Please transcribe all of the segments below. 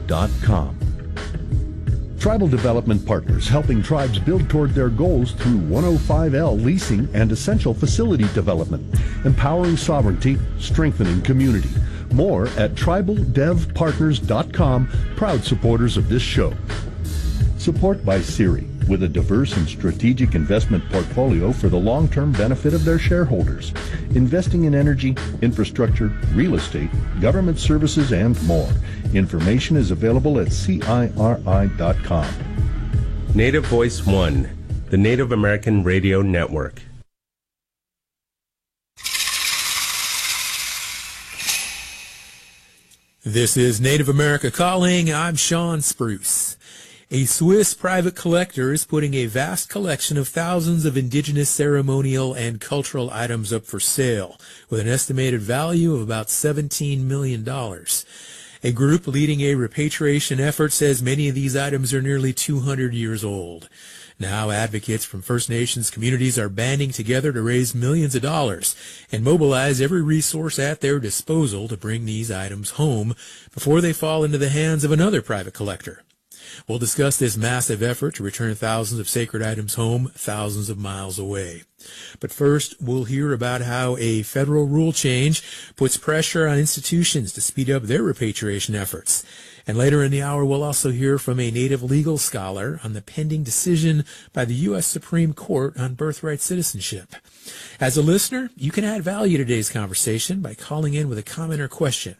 tribal-development.com. Tribal Development Partners, helping tribes build toward their goals through 105L leasing and essential facility development, empowering sovereignty, strengthening community. More at tribaldevpartners.com, proud supporters of this show. Support by Siri, with a diverse and strategic investment portfolio for the long-term benefit of their shareholders, investing in energy, infrastructure, real estate, government services, and more. Information is available at CIRI.com. Native Voice One, the Native American Radio Network. This is Native America Calling. I'm Sean Spruce. A Swiss private collector is putting a vast collection of thousands of indigenous ceremonial and cultural items up for sale, with an estimated value of about $17 million. A group leading a repatriation effort says many of these items are nearly 200 years old. Now advocates from First Nations communities are banding together to raise millions of dollars and mobilize every resource at their disposal to bring these items home before they fall into the hands of another private collector. We'll discuss this massive effort to return thousands of sacred items home thousands of miles away. But first, we'll hear about how a federal rule change puts pressure on institutions to speed up their repatriation efforts. And later in the hour, we'll also hear from a Native legal scholar on the pending decision by the U.S. Supreme Court on birthright citizenship. As a listener, you can add value to today's conversation by calling in with a comment or question.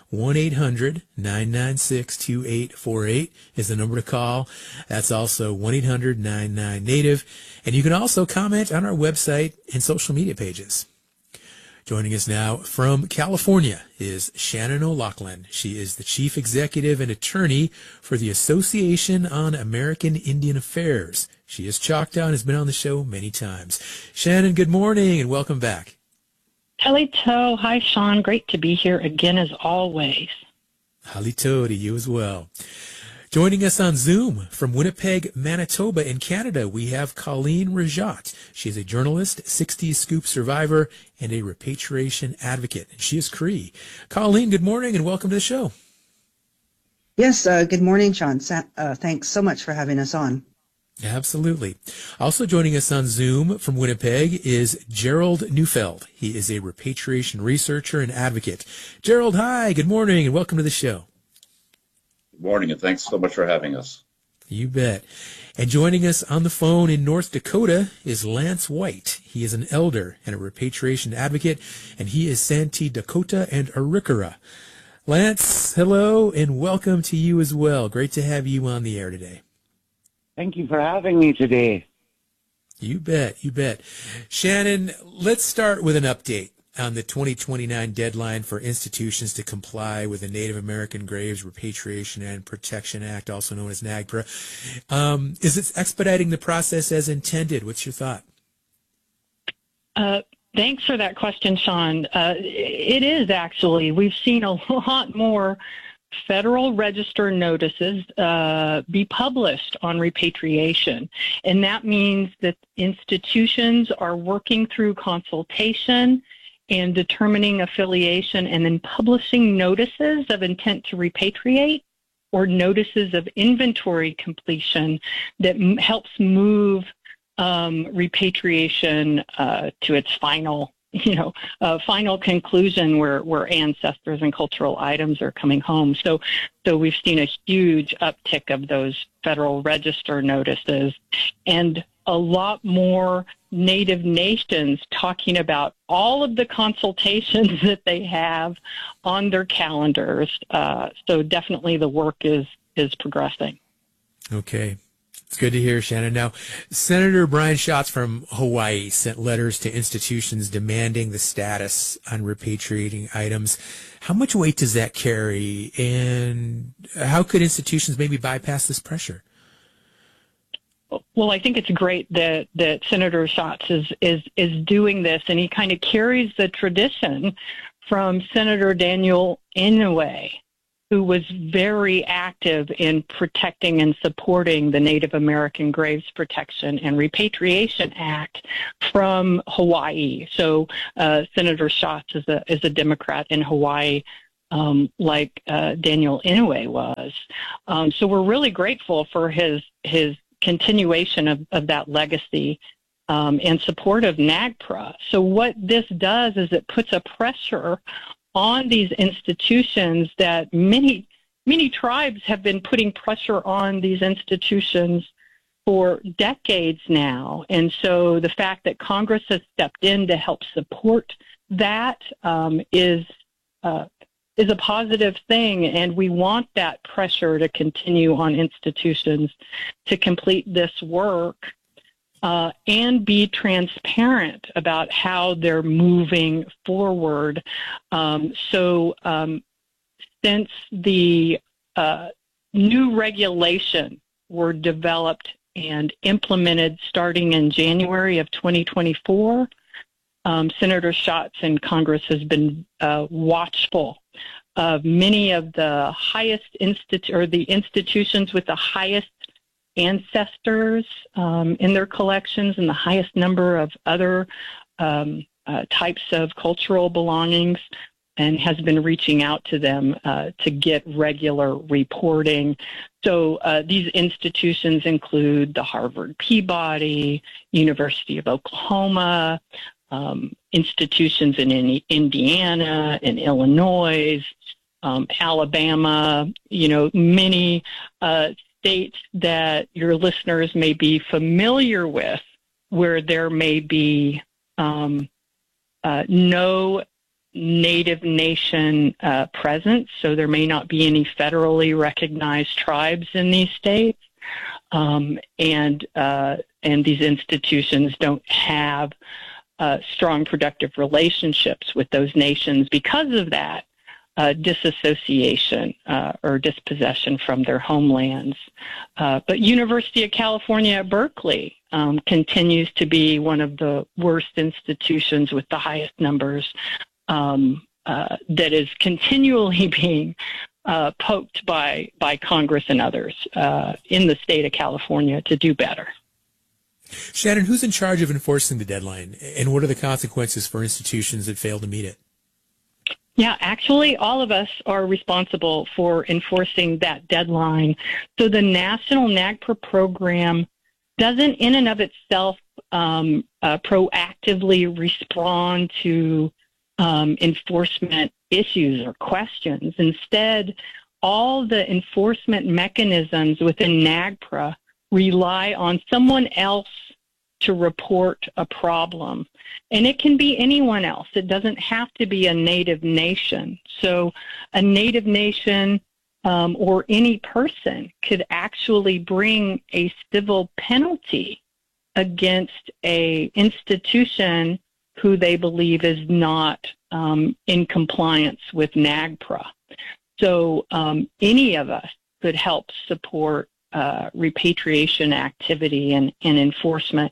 1-800-996-2848 is the number to call. That's also 1-800-99-NATIVE. And you can also comment on our website and social media pages. Joining us now from California is Shannon O'Loughlin. She is the Chief Executive and Attorney for the Association on American Indian Affairs. She is Choctaw and has been on the show many times. Shannon, good morning and welcome back. Halito. Hi, Sean. Great to be here again as always. Halito to you as well. Joining us on Zoom from Winnipeg, Manitoba in Canada, we have Colleen Rajat. She is a journalist, 60s Scoop survivor, and a repatriation advocate. She is Cree. Colleen, good morning and welcome to the show. Yes, good morning, Sean. Thanks so much for having us on. Absolutely. Also joining us on Zoom from Winnipeg is Gerald Neufeld. He is a repatriation researcher and advocate. Gerald, hi, good morning and welcome to the show. Good morning, and thanks so much for having us. You bet. And joining us on the phone in North Dakota is Lance White. He is an elder and a repatriation advocate, and he is Santee Dakota and Arikara. Lance, hello, and welcome to you as well. Great to have you on the air today. Thank you for having me today. You bet, you bet. Shannon, let's start with an update on the 2029 deadline for institutions to comply with the Native American Graves Repatriation and Protection Act, also known as NAGPRA. Is it expediting the process as intended? What's your thought? Thanks for that question, Sean. It is actually. We've seen a lot more Federal Register notices be published on repatriation. And that means that institutions are working through consultation and determining affiliation and then publishing notices of intent to repatriate or notices of inventory completion that helps move repatriation to its final final conclusion where ancestors and cultural items are coming home. So we've seen a huge uptick of those Federal Register notices and a lot more Native nations talking about all of the consultations that they have on their calendars. So definitely the work is progressing. Okay. It's good to hear, Shannon. Now, Senator Brian Schatz from Hawaii sent letters to institutions demanding the status on repatriating items. How much weight does that carry, and how could institutions maybe bypass this pressure? Well, I think it's great that Senator Schatz is doing this, and he kind of carries the tradition from Senator Daniel Inouye, who was very active in protecting and supporting the Native American Graves Protection and Repatriation Act from Hawaii. So Senator Schatz is a Democrat in Hawaii like Daniel Inouye was. So we're really grateful for his continuation of that legacy and support of NAGPRA. So what this does is it puts a pressure on these institutions that many tribes have been putting pressure on these institutions for decades now. And so the fact that Congress has stepped in to help support that is a positive thing, and we want that pressure to continue on institutions to complete this work and be transparent about how they're moving forward. Since the new regulation were developed and implemented starting in January of 2024, Senator Schatz in Congress has been watchful of many of the highest institutions with the highest ancestors in their collections and the highest number of other types of cultural belongings, and has been reaching out to them to get regular reporting. So these institutions include the Harvard Peabody, University of Oklahoma, institutions in Indiana and Illinois, Alabama, many states that your listeners may be familiar with, where there may be no Native Nation presence, so there may not be any federally recognized tribes in these states, and these institutions don't have strong, productive relationships with those nations because of that disassociation or dispossession from their homelands. But University of California at Berkeley continues to be one of the worst institutions with the highest numbers that is continually being poked by Congress and others in the state of California to do better. Shannon, who's in charge of enforcing the deadline, and what are the consequences for institutions that fail to meet it? Yeah, actually, all of us are responsible for enforcing that deadline. So the National NAGPRA program doesn't in and of itself proactively respond to enforcement issues or questions. Instead, all the enforcement mechanisms within NAGPRA rely on someone else to report a problem. And it can be anyone else. It doesn't have to be a Native Nation. So a Native Nation or any person could actually bring a civil penalty against a institution who they believe is not in compliance with NAGPRA. So any of us could help support repatriation activity and enforcement.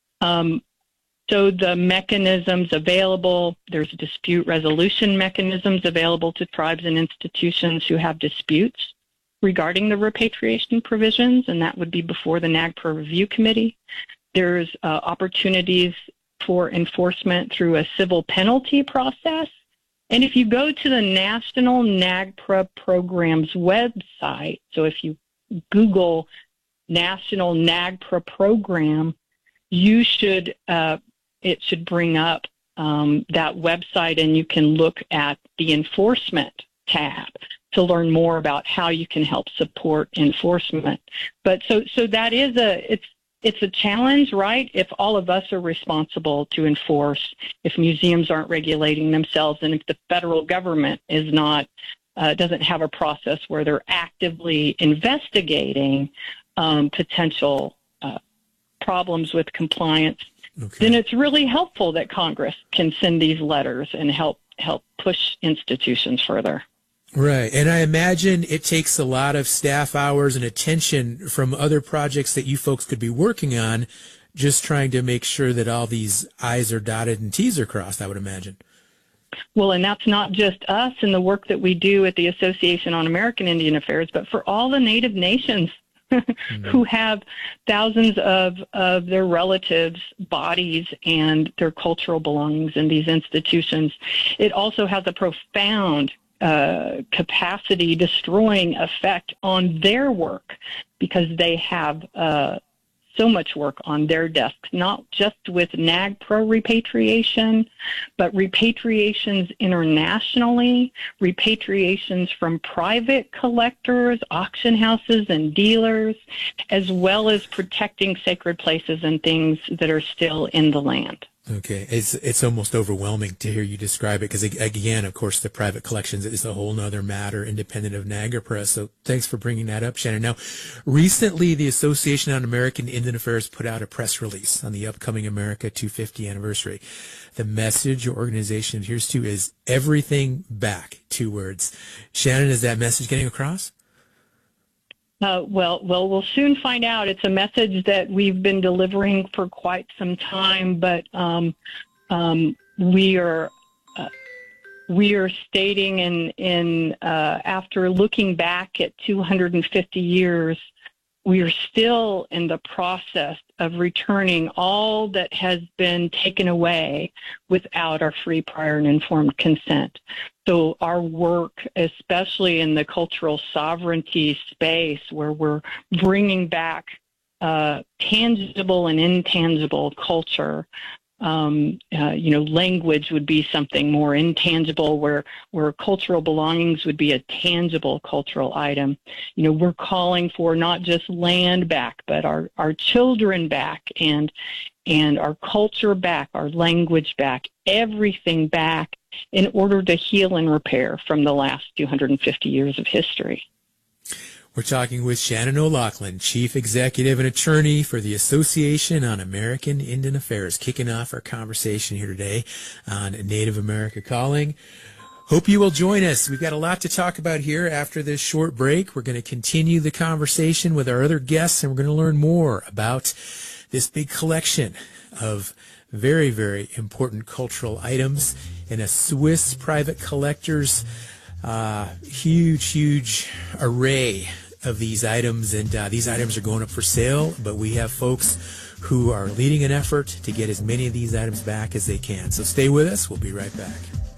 So the mechanisms available, there's dispute resolution mechanisms available to tribes and institutions who have disputes regarding the repatriation provisions, and that would be before the NAGPRA Review Committee. There's opportunities for enforcement through a civil penalty process. And if you go to the National NAGPRA Program's website, so if you Google National NAGPRA Program, you should it should bring up that website, and you can look at the enforcement tab to learn more about how you can help support enforcement. But so that is it's a challenge, right? If all of us are responsible to enforce, if museums aren't regulating themselves, and if the federal government is not doesn't have a process where they're actively investigating potential problems with compliance, then it's really helpful that Congress can send these letters and help push institutions further. Right. And I imagine it takes a lot of staff hours and attention from other projects that you folks could be working on, just trying to make sure that all these I's are dotted and T's are crossed, I would imagine. Well, and that's not just us and the work that we do at the Association on American Indian Affairs, but for all the Native nations who have thousands of their relatives' bodies and their cultural belongings in these institutions. It also has a profound capacity destroying effect on their work, because they have so much work on their desks, not just with NAGPRA repatriation, but repatriations internationally, repatriations from private collectors, auction houses, and dealers, as well as protecting sacred places and things that are still in the land. Okay, it's almost overwhelming to hear you describe it, because again, of course, the private collections is a whole nother matter independent of NAGPRA. So thanks for bringing that up, Shannon. Now, recently, the Association on American Indian Affairs put out a press release on the upcoming America 250 anniversary. The message your organization adheres to is everything back, 2 words. Shannon, is that message getting across? Well, we'll soon find out. It's a message that we've been delivering for quite some time, but we are stating in after looking back at 250 years, we are still in the process of returning all that has been taken away without our free, prior, and informed consent. So our work, especially in the cultural sovereignty space, where we're bringing back tangible and intangible culture, language would be something more intangible, where cultural belongings would be a tangible cultural item. We're calling for not just land back, but our children back, and our culture back, our language back, everything back, in order to heal and repair from the last 250 years of history. We're talking with Shannon O'Loughlin, Chief Executive and Attorney for the Association on American Indian Affairs, kicking off our conversation here today on Native America Calling. Hope you will join us. We've got a lot to talk about here after this short break. We're going to continue the conversation with our other guests, and we're going to learn more about this big collection of very, very important cultural items in a Swiss private collector's huge array of these items, and these items are going up for sale, but we have folks who are leading an effort to get as many of these items back as they can. So stay with us. We'll be right back.